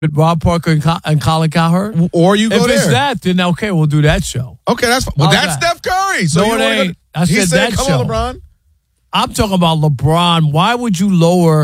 with Rob Parker and Colin Cowherd? Or you go there. If it's that, then okay, we'll do that show. Okay, that's fine. Well, that's Steph Curry. So no, it ain't. I said that come show. on, LeBron. I'm talking about LeBron. Why would you lower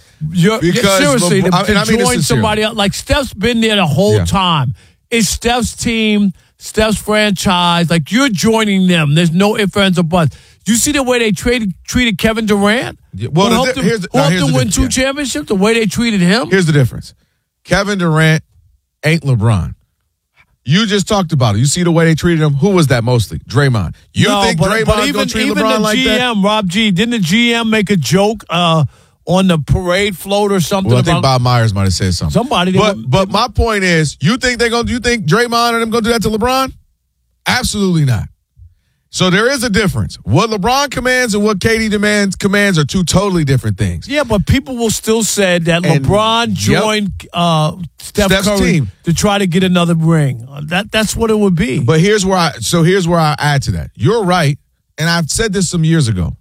seriously to join somebody else? Like Steph's been there the whole time. It's Steph's team, Steph's franchise. Like you're joining them. There's no ifs, ands, or buts. You see the way they treated Kevin Durant? Well, who helped them win 2 championships? The way they treated him? Here's the difference. Kevin Durant ain't LeBron. You just talked about it. You see the way they treated him? Who was that mostly? Draymond. You think Draymond's going to treat LeBron like that? Even the GM, Rob G, didn't the GM make a joke on the parade float or something? Well, I think Bob Myers might have said something. Somebody. But my point is, you think Draymond and them going to do that to LeBron? Absolutely not. So there is a difference. What LeBron commands and what KD commands are 2 totally different things. Yeah, but people will still say that LeBron joined Steph's Curry team to try to get another ring. That's what it would be. But here's where I add to that. You're right, and I've said this some years ago.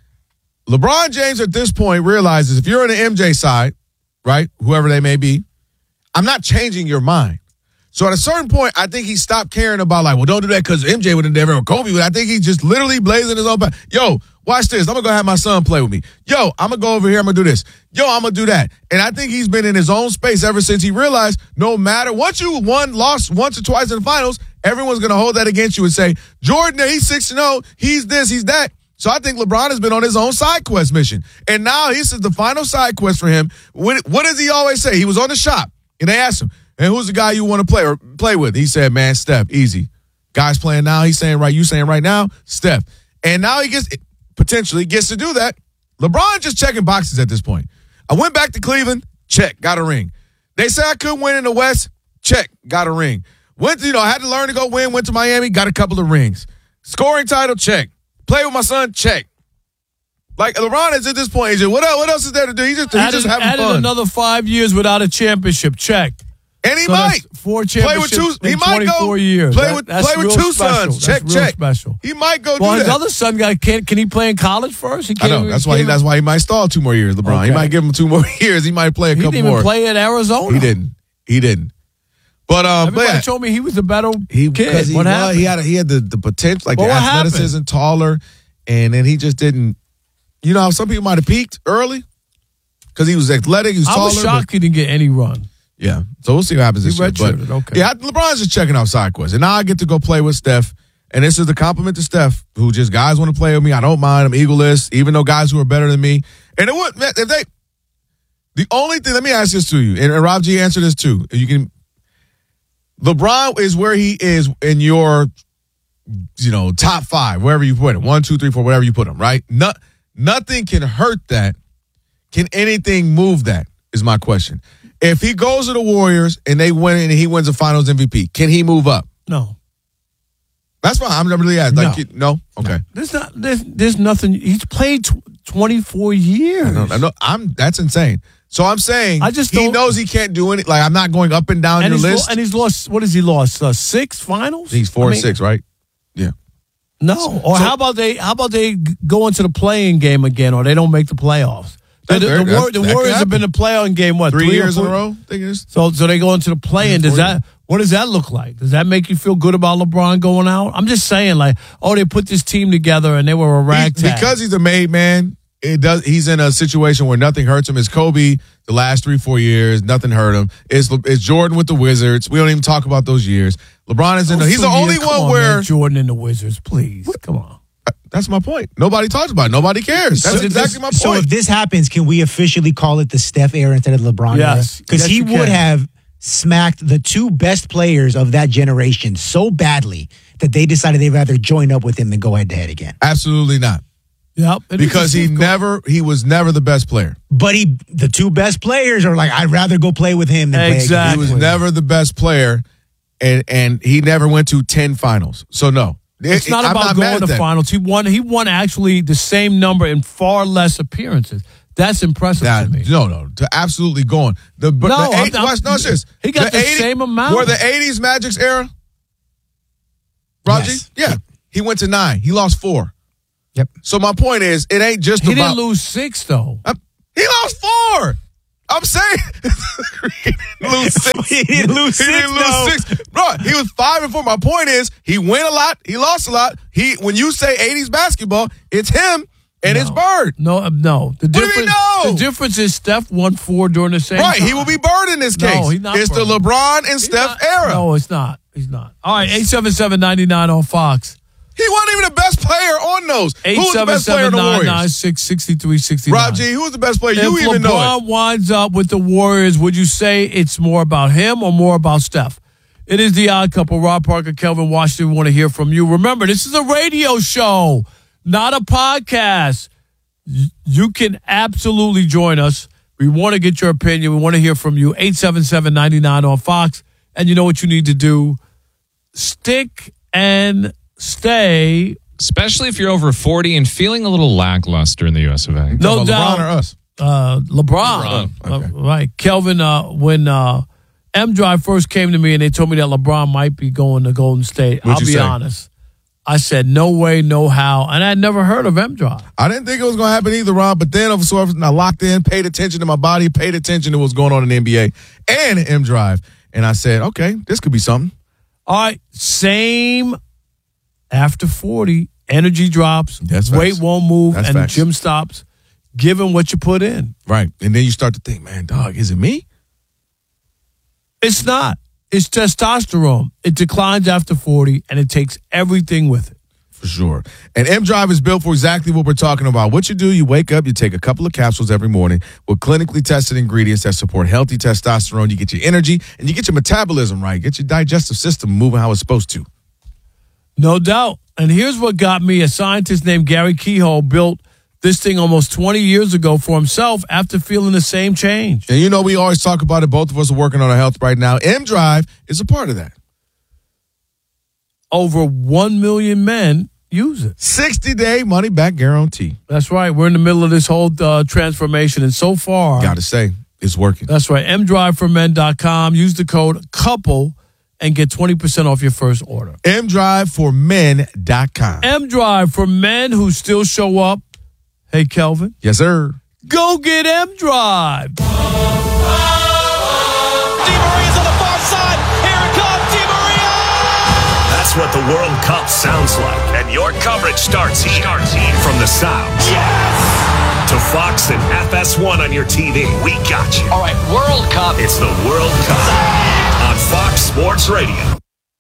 LeBron James at this point realizes if you're on the MJ side, right, whoever they may be, I'm not changing your mind. So at a certain point, I think he stopped caring about don't do that because MJ would have never, or Kobe would. I think he's just literally blazing his own path. Yo, watch this. I'm going to go have my son play with me. Yo, I'm going to go over here. I'm going to do this. Yo, I'm going to do that. And I think he's been in his own space ever since he realized no matter once you lost once or twice in the finals, everyone's going to hold that against you and say, Jordan, he's 6-0. He's this, he's that. So I think LeBron has been on his own side quest mission. And now this is the final side quest for him. What does he always say? He was on the shop and they asked him, and who's the guy you want to play with? He said, man, Steph, easy. Guy's playing now. He's saying right. You saying right now, Steph. And now he potentially gets to do that. LeBron just checking boxes at this point. I went back to Cleveland, check, got a ring. They said I couldn't win in the West, check, got a ring. I had to learn to go win, went to Miami, got a couple of rings. Scoring title, check. Play with my son, check. Like LeBron is at this point, what else is there to do? He's just having fun. Added another 5 years without a championship, check. And he might 4 championships he might 24 years. Play with 2 sons. Check. Special. He might go do that. His other son can he play in college first? I know. That's why he might stall 2 more years, LeBron. Okay. He might give him 2 more years. He might play a couple more. He didn't even play at Arizona. He didn't. But everybody told me he was the better kid. What happened? He had the potential, the athleticism, taller, and then he just didn't. Some people might have peaked early because he was athletic. He was taller. I was shocked he didn't get any run. Yeah, so we'll see what happens this year. But LeBron's just checking out side quests, and now I get to go play with Steph. And this is the compliment to Steph, who just guys want to play with me. I don't mind. I'm egoless, even though guys who are better than me. And the only thing. Let me ask this to you, and Rob G answer this too. LeBron is where he is in your, top 5, wherever you put him, 1, 2, 3, 4, whatever you put him. Right? Nothing can hurt that. Can anything move that? Is my question. If he goes to the Warriors and they win and he wins the Finals MVP, can he move up? No. That's fine. I'm really asking. No? Okay. There's nothing. He's played 24 years. I know. That's insane. So I'm saying he knows he can't do anything. I'm not going up and down your list. And he's lost, what has he lost? 6 finals? He's 4-6, right? Yeah. No. Or how about they go into the play-in game again, or they don't make the playoffs? The Warriors have been to play-in game, 3 years in a row? I think it is. So they go into the play-in. What does that look like? Does that make you feel good about LeBron going out? I'm just saying, they put this team together and they were a ragtag. Because he's a made man, he's in a situation where nothing hurts him. It's Kobe the last 3-4 years. Nothing hurt him. It's Jordan with the Wizards. We don't even talk about those years. LeBron is he's the only one where Jordan and the Wizards, please. Come on. That's my point. Nobody talks about it. Nobody cares. That's exactly my point. So if this happens, can we officially call it the Steph era instead of the LeBron era? Yes. Because he would have smacked the 2 best players of that generation so badly that they decided they'd rather join up with him than go head-to-head again. Absolutely not. Yep. Because he was never the best player. But the 2 best players are I'd rather go play with him than play against him. He was never the best player, and he never went to 10 finals. So no. It's not about going to finals. He won actually the same number in far less appearances. That's impressive to me. No, to absolutely go on. He got the same amount. Were the 80s Magic's era? Raji? Yes. Yeah. He went to 9. He lost 4. Yep. So my point is, it ain't just He didn't lose 6, though. He lost 4. I'm saying he didn't lose six. Bro, he was 5-4. My point is, he win a lot, he lost a lot. When you say 80s basketball, it's him and it's Bird. No. The difference is Steph won 4 during the same time. He will be Bird in this case. No, he's not. It's Bird. the LeBron and Steph era. No, it's not. He's not. All right, 877-99 on Fox. He wasn't even the best player on those. Who was the best player in the Warriors? 877-996-6369. Rob G, who was the best player? You if even know it. If LeBron winds up with the Warriors, would you say it's more about him or more about Steph? It is the Odd Couple. Rob Parker, Kelvin Washington, we want to hear from you. Remember, this is a radio show, not a podcast. You can absolutely join us. We want to get your opinion. We want to hear from you. 877-99 on Fox. And you know what you need to do? Stick and stay. Especially if you're over 40 and feeling a little lackluster in the US of A. No doubt. LeBron or us? LeBron. Okay. Right. Kelvin, when M-Drive first came to me and they told me that LeBron might be going to Golden State, I'll be honest. I said, no way, no how. And I'd never heard of M-Drive. I didn't think it was going to happen either, Rob. But then, I locked in, paid attention to my body, paid attention to what's going on in the NBA and M-Drive. And I said, okay, this could be something. All right. Same after 40. Energy drops. That's weight facts. won't move. That's and facts. the gym stops. Given what you put in. Right. And then you start to think, man, dog, is it me? It's not. It's testosterone. It declines after 40, and it takes everything with it. For sure. And M-Drive is built for exactly what we're talking about. What you do, you wake up, you take a couple of capsules every morning with clinically tested ingredients that support healthy testosterone. You get your energy, and you get your metabolism right. Get your digestive system moving how it's supposed to. No doubt. And here's what got me. A scientist named Gary Keyhole built this thing almost 20 years ago for himself after feeling the same change. And you know, we always talk about it. Both of us are working on our health right now. M-Drive is a part of that. Over 1 million men use it. 60-day money-back guarantee. That's right. We're in the middle of this whole transformation. And so far, got to say, it's working. That's right. mdriveformen.com. Use the code COUPLE and get 20% off your first order. mdriveformen.com. M-Drive for men who still show up. Hey, Kelvin. Yes, sir. Go get M-Drive. Di Maria's on the far side. Here it comes, Di Maria! That's what the World Cup sounds like. And your coverage starts here. From the sounds. Yes! To Fox and FS1 on your TV. We got you. All right, World Cup. It's the World Cup on Fox Sports Radio.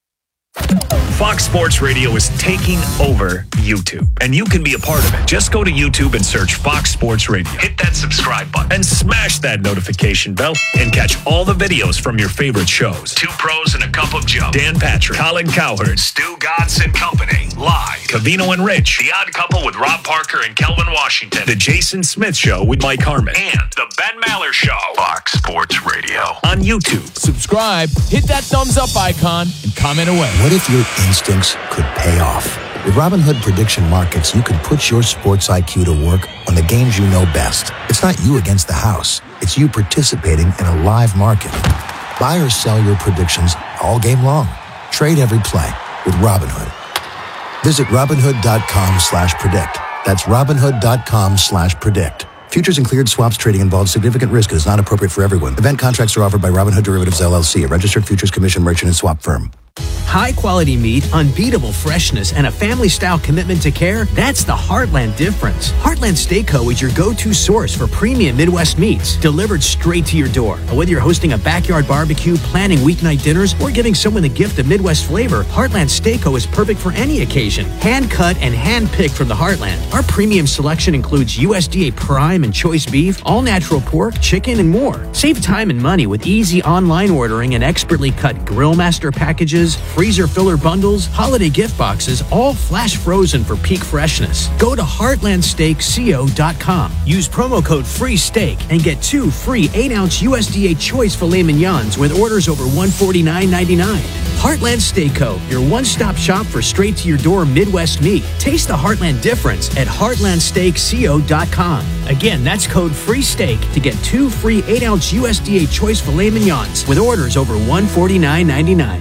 Fox Sports Radio is taking over YouTube, and you can be a part of it. Just go to YouTube and search Fox Sports Radio. Hit that subscribe button and smash that notification bell and catch all the videos from your favorite shows. Two Pros and a Cup of Joe. Dan Patrick, Colin Cowherd, Stu Godson Company. Live. Covino and Rich. The Odd Couple with Rob Parker and Kelvin Washington. The Jason Smith Show with Mike Harmon. And the Ben Maller Show. Fox Sports Radio on YouTube. Subscribe, hit that thumbs up icon, and comment away. What if your instincts could pay off? With Robinhood Prediction Markets, you can put your sports IQ to work on the games you know best. It's not you against the house. It's you participating in a live market. Buy or sell your predictions all game long. Trade every play with Robinhood. Visit Robinhood.com/predict. That's Robinhood.com/predict. Futures and cleared swaps trading involves significant risk and is not appropriate for everyone. Event contracts are offered by Robinhood Derivatives LLC, a registered futures commission merchant and swap firm. High-quality meat, unbeatable freshness, and a family-style commitment to care, that's the Heartland difference. Heartland Steakco is your go-to source for premium Midwest meats, delivered straight to your door. Whether you're hosting a backyard barbecue, planning weeknight dinners, or giving someone the gift of Midwest flavor, Heartland Steakco is perfect for any occasion. Hand-cut and hand-picked from the Heartland. Our premium selection includes USDA prime and choice beef, all-natural pork, chicken, and more. Save time and money with easy online ordering and expertly cut Grill Master packages, freezer filler bundles, holiday gift boxes, all flash frozen for peak freshness. Go to heartlandsteakco.com. Use promo code FREESTEAK and get 2 free 8-ounce USDA choice filet mignons with orders over $149.99. Heartland Steakco, your one-stop shop for straight-to-your-door Midwest meat. Taste the Heartland difference at heartlandsteakco.com. Again, that's code FREESTEAK to get 2 free 8-ounce USDA choice filet mignons with orders over $149.99.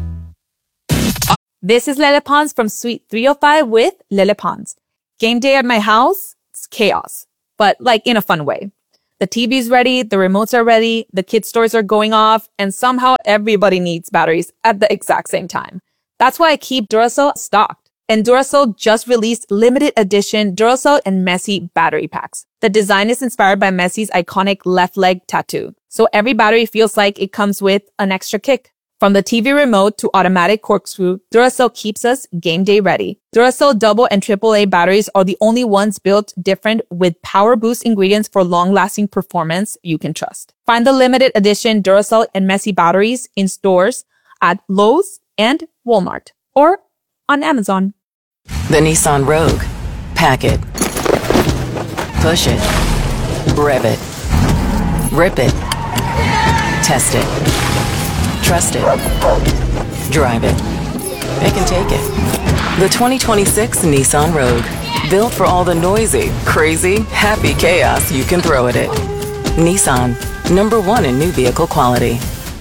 This is Lele Pons from Suite 305 with Lele Pons. Game day at my house, it's chaos, but like in a fun way. The TV's ready, the remotes are ready, the kid stores are going off, and somehow everybody needs batteries at the exact same time. That's why I keep Duracell stocked. And Duracell just released limited edition Duracell and Messi battery packs. The design is inspired by Messi's iconic left leg tattoo. So every battery feels like it comes with an extra kick. From the TV remote to automatic corkscrew, Duracell keeps us game day ready. Duracell double and AAA batteries are the only ones built different with power boost ingredients for long-lasting performance you can trust. Find the limited edition Duracell and Messi batteries in stores at Lowe's and Walmart or on Amazon. The Nissan Rogue. Pack it. Push it. Rev it. Rip it. Test it. Trust it. Drive it. It can take it. The 2026 Nissan Rogue. Built for all the noisy, crazy, happy chaos you can throw at it. Nissan. #1 in new vehicle quality.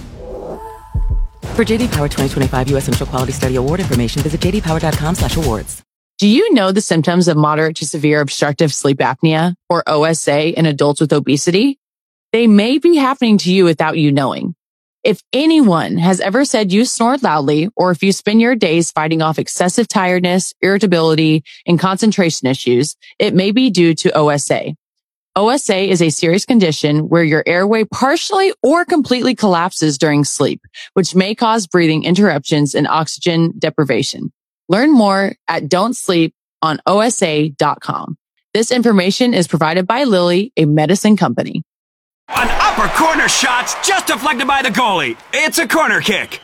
For JD Power 2025 U.S. Central Quality Study Award information, visit jdpower.com/awards. Do you know the symptoms of moderate to severe obstructive sleep apnea, or OSA, in adults with obesity? They may be happening to you without you knowing. If anyone has ever said you snore loudly, or if you spend your days fighting off excessive tiredness, irritability, and concentration issues, it may be due to OSA. OSA is a serious condition where your airway partially or completely collapses during sleep, which may cause breathing interruptions and oxygen deprivation. Learn more at don'tsleeponosa.com. This information is provided by Lilly, a medicine company. An upper corner shot's just deflected by the goalie. It's a corner kick.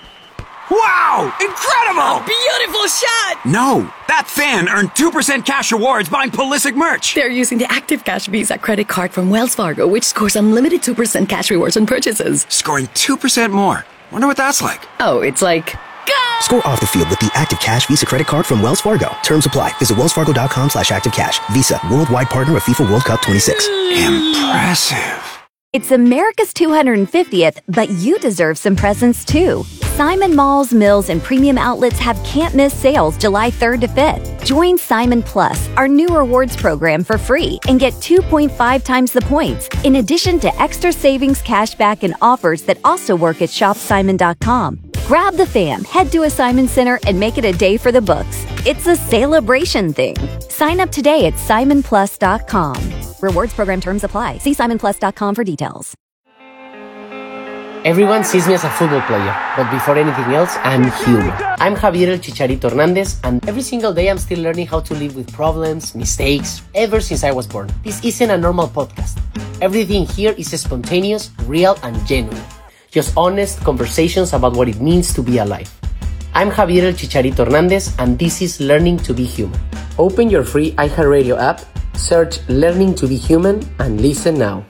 Wow! Incredible! A beautiful shot! No, that fan earned 2% cash rewards buying Pulisic merch. They're using the Active Cash Visa credit card from Wells Fargo, which scores unlimited 2% cash rewards on purchases. Scoring 2% more. Wonder what that's like. Oh, it's like... Go! Score off the field with the Active Cash Visa credit card from Wells Fargo. Terms apply. Visit wellsfargo.com/activecash. Visa, worldwide partner of FIFA World Cup 26. Impressive. It's America's 250th, but you deserve some presents too. Simon Malls, Mills, and premium outlets have can't-miss sales July 3rd to 5th. Join Simon Plus, our new rewards program, for free and get 2.5 times the points, in addition to extra savings, cashback, and offers that also work at shopsimon.com. Grab the fam, head to a Simon Center, and make it a day for the books. It's a celebration thing. Sign up today at simonplus.com. Rewards program terms apply. See simonplus.com for details. Everyone sees me as a football player, but before anything else, I'm human. I'm Javier El Chicharito Hernandez, and every single day I'm still learning how to live with problems, mistakes, ever since I was born. This isn't a normal podcast. Everything here is spontaneous, real, and genuine. Just honest conversations about what it means to be alive. I'm Javier El Chicharito Hernandez, and this is Learning to be Human. Open your free iHeartRadio app, search Learning to be Human, and listen now.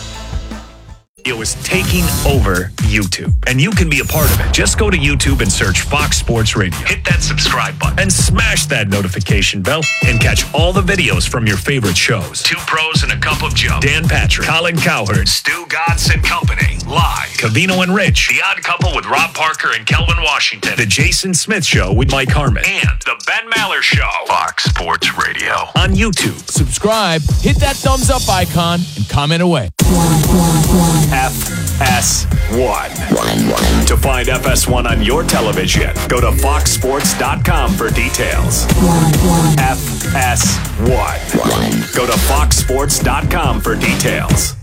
It was taking over YouTube, and you can be a part of it. Just go to YouTube and search Fox Sports Radio. Hit that subscribe button and smash that notification bell and catch all the videos from your favorite shows. Two Pros and a Cup of Joe. Dan Patrick, Colin Cowherd, Stu Gatz and Company. Live. Covino and Rich. The Odd Couple with Rob Parker and Kelvin Washington. The Jason Smith Show with Mike Harmon. And The Ben Maller Show. Fox Sports Radio. On YouTube. Subscribe, hit that thumbs up icon, and comment away. FS1. To find FS1 on your television, go to foxsports.com for details. FS1. Go to foxsports.com for details.